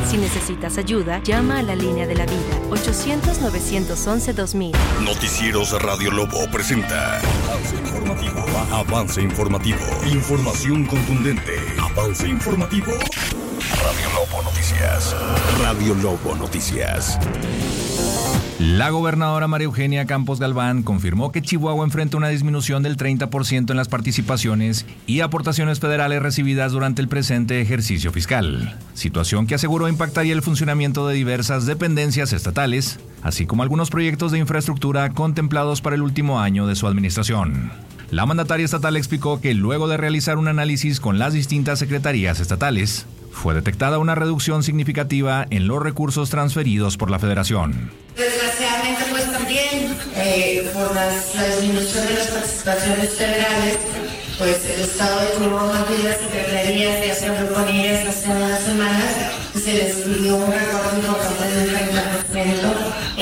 Si necesitas ayuda, llama a la línea de la vida, 800-911-2000. Noticieros Radio Lobo presenta Avance Informativo. Avance Informativo. Información contundente. Avance Informativo. Radio Lobo Noticias. Radio Lobo Noticias. La gobernadora María Eugenia Campos Galván confirmó que Chihuahua enfrenta una disminución del 30% en las participaciones y aportaciones federales recibidas durante el presente ejercicio fiscal, situación que aseguró impactaría el funcionamiento de diversas dependencias estatales, así como algunos proyectos de infraestructura contemplados para el último año de su administración. La mandataria estatal explicó que luego de realizar un análisis con las distintas secretarías estatales, fue detectada una reducción significativa en los recursos transferidos por la Federación. Desgraciadamente, pues también por la disminución de las participaciones federales, pues el Estado de Chihuahua y las secretarías ya se proponían hace unas semanas que se les pidió un recorte importante del 30%.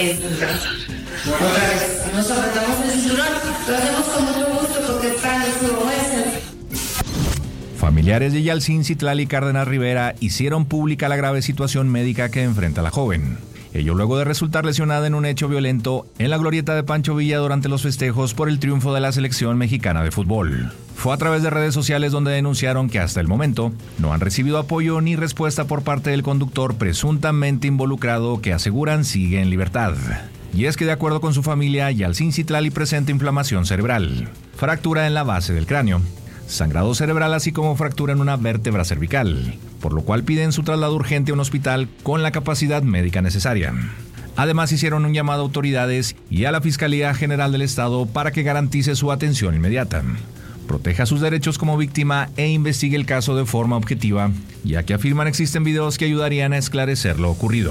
Otra vez, nos apretamos el cinturón, lo hacemos con mucho gusto porque es para nuestro oeste. Familiares de Yalcín Citlali Cárdenas Rivera hicieron pública la grave situación médica que enfrenta la joven. Ello luego de resultar lesionada en un hecho violento en la glorieta de Pancho Villa durante los festejos por el triunfo de la selección mexicana de fútbol. Fue a través de redes sociales donde denunciaron que hasta el momento no han recibido apoyo ni respuesta por parte del conductor presuntamente involucrado, que aseguran sigue en libertad. Y es que de acuerdo con su familia, Yalcín Citlali presenta inflamación cerebral, fractura en la base del cráneo, sangrado cerebral así como fractura en una vértebra cervical, por lo cual piden su traslado urgente a un hospital con la capacidad médica necesaria. Además hicieron un llamado a autoridades y a la Fiscalía General del Estado para que garantice su atención inmediata, proteja sus derechos como víctima e investigue el caso de forma objetiva, ya que afirman existen videos que ayudarían a esclarecer lo ocurrido.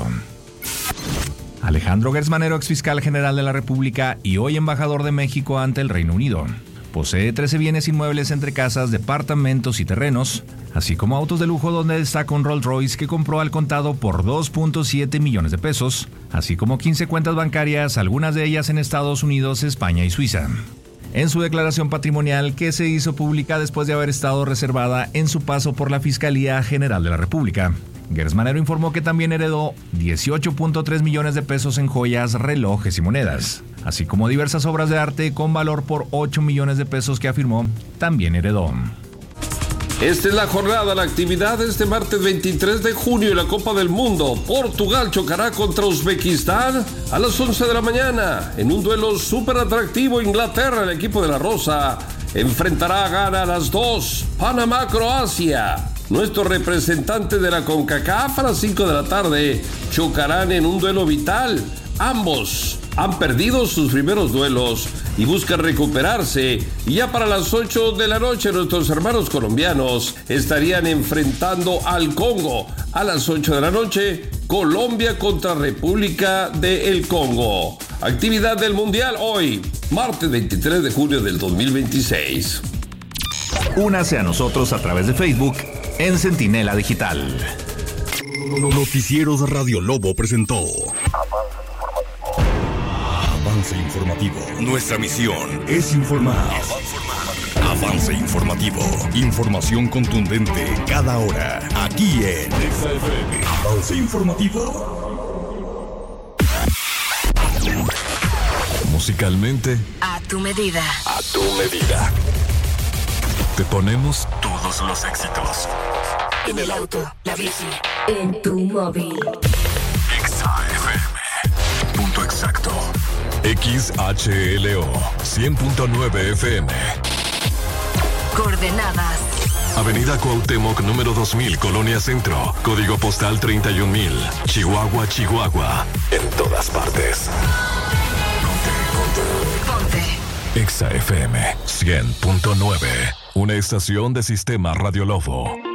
Alejandro Gersmanero, exfiscal general de la República y hoy embajador de México ante el Reino Unido, posee 13 bienes inmuebles entre casas, departamentos y terrenos, así como autos de lujo, donde destaca un Rolls Royce que compró al contado por 2.7 millones de pesos, así como 15 cuentas bancarias, algunas de ellas en Estados Unidos, España y Suiza. En su declaración patrimonial, que se hizo pública después de haber estado reservada en su paso por la Fiscalía General de la República, Gersmanero informó que también heredó 18.3 millones de pesos en joyas, relojes y monedas, así como diversas obras de arte con valor por 8 millones de pesos que afirmó también heredó. Esta es la jornada, la actividad de este martes 23 de junio en la Copa del Mundo. Portugal chocará contra Uzbekistán a las 11 de la mañana. En un duelo súper atractivo, Inglaterra, el equipo de la Rosa, enfrentará a Ghana a las 2. Panamá, Croacia. Nuestros representantes de la CONCACAF a las 5 de la tarde chocarán en un duelo vital. Ambos han perdido sus primeros duelos y buscan recuperarse. Y ya para las 8 de la noche nuestros hermanos colombianos estarían enfrentando al Congo. A las 8 de la noche, Colombia contra República del Congo. Actividad del Mundial hoy, martes 23 de junio del 2026. Únase a nosotros a través de Facebook en Centinela Digital. Noticieros Radio Lobo presentó Avance Informativo. Nuestra misión es informar. Avance Informativo. Información contundente cada hora. Aquí en Avance Informativo. Musicalmente, A tu medida. a tu medida. Te ponemos Todos los éxitos. En el auto, la bici, en tu móvil. XAFM. Punto exacto. XHLO 100.9 FM. Coordenadas. Avenida Cuauhtémoc, número 2000, Colonia Centro. Código postal 31000. Chihuahua, Chihuahua. En todas partes. Ponte. XAFM 100.9. Una estación de Sistema Radio Lobo.